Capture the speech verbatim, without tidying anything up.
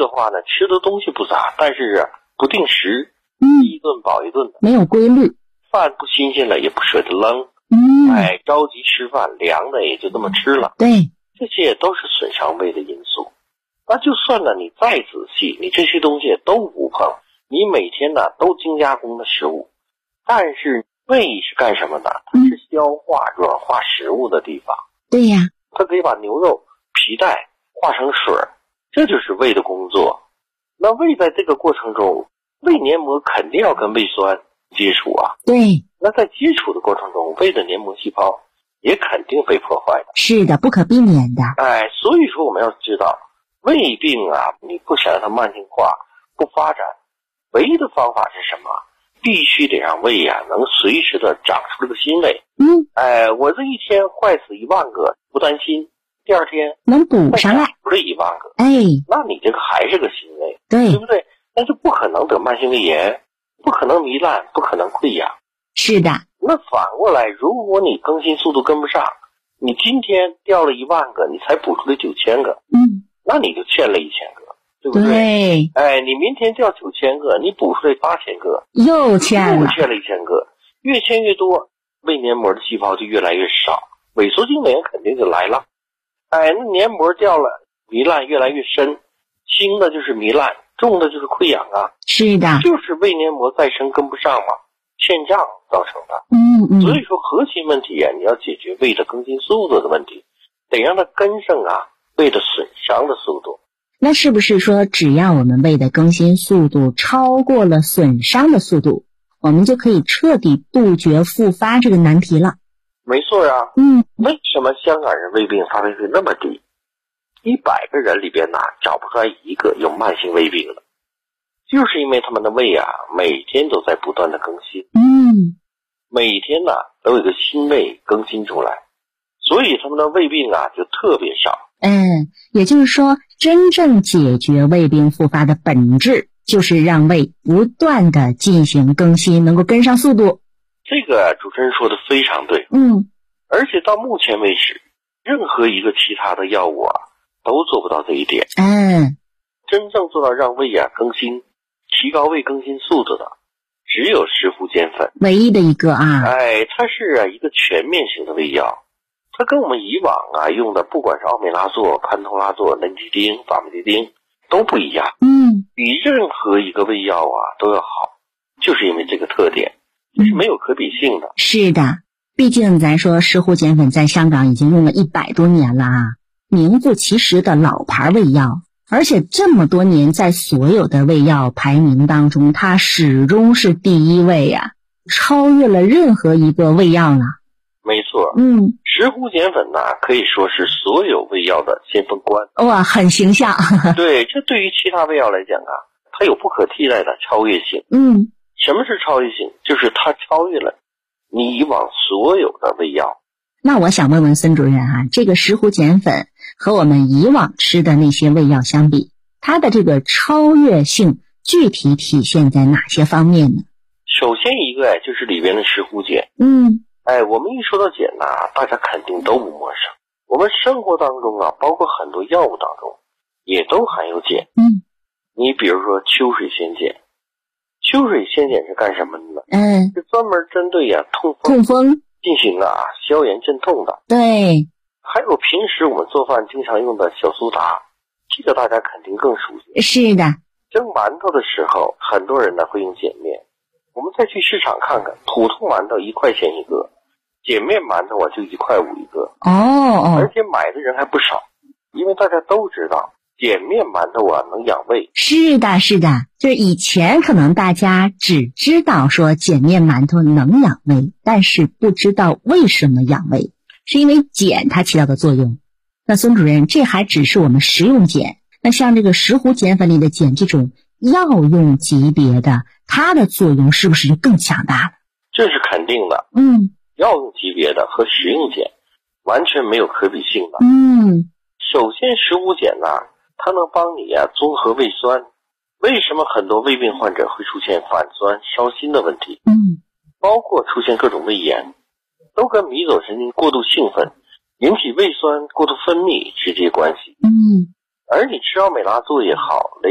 的话呢，吃的东西不杂，但是不定时， 嗯， 一顿饱一顿的， 没有规律， 饭不新鲜了也不舍得扔， 嗯， 哎，着急吃饭，凉的也就这么吃了， 对， 这些都是损伤胃的因素。那就算呢你再仔细，你这些东西都不碰，你每天呢都精加工的食物，但是胃是干什么的？它是消化软化食物的地方。 对呀， 它可以把牛肉皮带化成水，这就是胃的工作。那胃在这个过程中，胃黏膜肯定要跟胃酸接触啊。 对， 那在接触的过程中，胃的黏膜细胞也肯定被破坏的。 是的，不可避免的。 哎，所以说我们要知道，胃病啊，你不想让它慢性化、不发展，唯一的方法是什么？必须得让胃啊能随时的长出这个新胃。 嗯， 哎，我这一天坏死一万个不担心，第二天能补上来， 不是一万个， 哎， 那你这个还是个新胃， 对， 对不对？但是不可能得慢性胃炎，不可能糜烂，不可能溃疡。 是的。 那反过来，如果你更新速度跟不上，你今天掉了一万个，你才补出来九千个， 嗯， 那你就欠了一千个，对不对？ 对， 哎，你明天掉九千个，你补出来八千个， 又欠了， 又欠了一千个，越欠越多，胃黏膜的细胞就越来越少，萎缩性胃炎肯定就来了。哎，那黏膜掉了，糜烂越来越深，轻的就是糜烂，重的就是溃疡啊， 是的， 就是胃黏膜再生跟不上嘛，欠胀造成的。 嗯嗯， 所以说核心问题啊，你要解决胃的更新速度的问题，得让它跟上啊胃的损伤的速度。 那是不是说只要我们胃的更新速度超过了损伤的速度，我们就可以彻底杜绝复发这个难题了？ 没错啊， 嗯， 为什么香港人胃病发病率那么低？一百个人里边呢，找不出来一个有慢性胃病的，就是因为他们的胃啊，每天都在不断的更新， 嗯， 每天呢都有一个新胃更新出来，所以他们的胃病啊就特别少。 嗯，也就是说，真正解决胃病复发的本质，就是让胃不断的进行更新，能够跟上速度。 这个主持人说的非常对， 嗯， 而且到目前为止，任何一个其他的药物啊，都做不到这一点。 嗯， 真正做到让胃啊更新，提高胃更新速度的，只有石斛碱粉， 唯一的一个啊。 哎，它是啊一个全面性的胃药，它跟我们以往啊用的不管是奥美拉唑、潘托拉唑、能吉丁、法美迪丁都不一样， 嗯， 比任何一个胃药啊都要好，就是因为这个特点，这是没有可比性的。 是的，毕竟咱说石斛碱粉在香港已经用了一百多年了啊，名副其实的老牌胃药，而且这么多年在所有的胃药排名当中，它始终是第一位呀、啊，超越了任何一个胃药了。 没错， 嗯， 石斛碱粉呢可以说是所有胃药的先锋官。 哇，很形象。 对，这对于其他胃药来讲啊，它有不可替代的超越性。 嗯， 什么是超越性？就是它超越了你以往所有的胃药。 那我想问问孙主任啊，这个石斛碱粉和我们以往吃的那些胃药相比，它的这个超越性具体体现在哪些方面呢？ 首先一个就是里边的石斛碱。 嗯， 哎，我们一说到碱呐、啊，大家肯定都不陌生。我们生活当中啊，包括很多药物当中，也都含有碱。 嗯， 你比如说秋水仙碱，秋水仙碱是干什么的呢？ 嗯， 是专门针对呀、啊、痛风痛风进行啊消炎镇痛的。 对， 还有平时我们做饭经常用的小苏打，这个大家肯定更熟悉。 是的， 蒸馒头的时候，很多人呢会用碱面。我们再去市场看看，普通馒头一块钱一个，碱面馒头啊就一块五一个。 哦哦， 而且买的人还不少，因为大家都知道碱面馒头啊能养胃。 是的，是的，就是以前可能大家只知道说碱面馒头能养胃，但是不知道为什么养胃，是因为碱它起到的作用。那孙主任，这还只是我们食用碱，那像这个石斛碱粉里的碱这种药用级别的，它的作用是不是就更强大了？ 这是肯定的。 嗯， 药用级别的和食用碱完全没有可比性的。 嗯， 首先石斛碱呢，它能帮你啊综合胃酸。为什么很多胃病患者会出现反酸、烧心的问题？ 嗯， 包括出现各种胃炎，都跟迷走神经过度兴奋引起胃酸过度分泌直接关系。 嗯， 而你吃奥美拉唑也好，